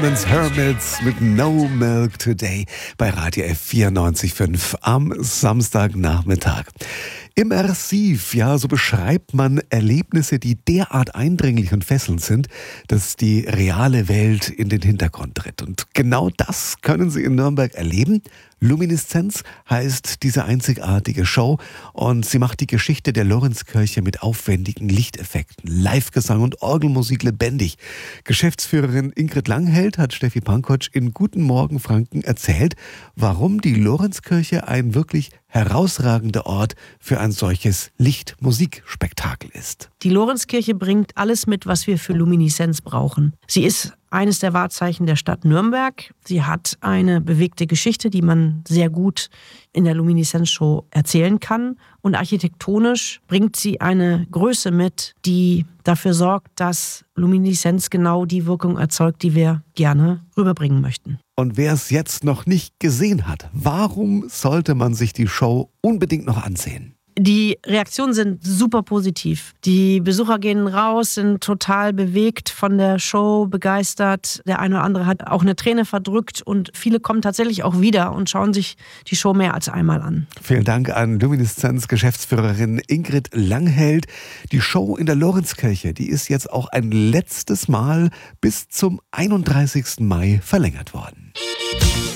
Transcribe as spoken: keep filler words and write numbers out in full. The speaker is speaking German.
Herman's Hermits mit No Milk Today bei Radio F vierundneunzig Komma fünf am Samstagnachmittag. Immersiv, ja, so beschreibt man Erlebnisse, die derart eindringlich und fesselnd sind, dass die reale Welt in den Hintergrund tritt. Und genau das können Sie in Nürnberg erleben. Lumineszenz heißt diese einzigartige Show und sie macht die Geschichte der Lorenzkirche mit aufwendigen Lichteffekten, Livegesang und Orgelmusik lebendig. Geschäftsführerin Ingrid Langheld hat Steffi Pankotsch in Guten Morgen Franken erzählt, warum die Lorenzkirche ein wirklich herausragender Ort für ein solches Lichtmusikspektakel ist. Die Lorenzkirche bringt alles mit, was wir für Lumineszenz brauchen. Sie ist eines der Wahrzeichen der Stadt Nürnberg. Sie hat eine bewegte Geschichte, die man sehr gut in der Lumineszenz-Show erzählen kann. Und architektonisch bringt sie eine Größe mit, die dafür sorgt, dass Lumineszenz genau die Wirkung erzeugt, die wir gerne rüberbringen möchten. Und wer es jetzt noch nicht gesehen hat, warum sollte man sich die Show unbedingt noch ansehen? Die Reaktionen sind super positiv. Die Besucher gehen raus, sind total bewegt von der Show, begeistert. Der eine oder andere hat auch eine Träne verdrückt und viele kommen tatsächlich auch wieder und schauen sich die Show mehr als einmal an. Vielen Dank an Lumineszenz-Geschäftsführerin Ingrid Langheld. Die Show in der Lorenzkirche, die ist jetzt auch ein letztes Mal bis zum einunddreißigsten Mai verlängert worden.